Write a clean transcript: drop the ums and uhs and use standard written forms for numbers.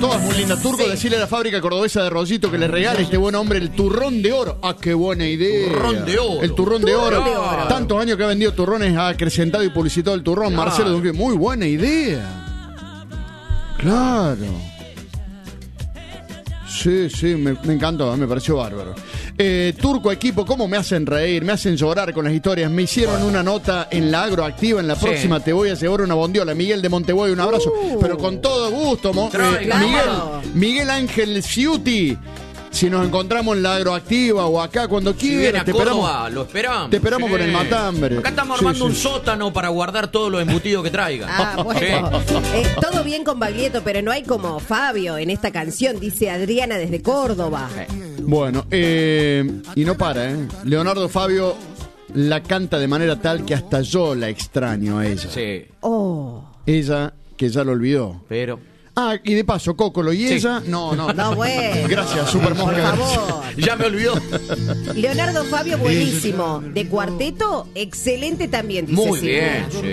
Todas muy lindas. Turco, decirle a la fábrica cordobesa de Rollito que le regale a este buen hombre el turrón de oro. ¡Ah, qué buena idea! Turrón de oro. El turrón de oro. de oro. Tantos años que ha vendido turrones, ha acrecentado y publicitado el turrón. Claro. Marcelo Dunque, muy buena idea. Claro. Sí, me encantó, me pareció bárbaro. Turco, equipo, ¿cómo me hacen reír? Me hacen llorar con las historias. Me hicieron una nota en la Agroactiva. En la próxima te voy a llevar una bondiola. Miguel de Montevideo, un abrazo. Pero con todo gusto, Claro. Miguel Ángel Ciuti. Si nos encontramos en la Agroactiva o acá cuando Si viene quieras, a te Córdoba, esperamos. lo esperamos. Te esperamos con el matambre. Acá estamos armando un sótano para guardar todos los embutidos que traigan. Ah, bueno. Todo bien con Baglietto, pero no hay como Fabio en esta canción, dice Adriana desde Córdoba. Bueno, y no para, ¿eh? Leonardo Fabio la canta de manera tal que hasta yo la extraño a ella. Sí, Oh. Ella, que ya lo olvidó. pero... Ah, y de paso, Cocolo y Sí. ella. No. No, bueno. Gracias, Super Por Mosca. favor. Ya me olvidó. Leonardo Fabio, buenísimo. De cuarteto, excelente también, dice Muy Silvia. bien, sí.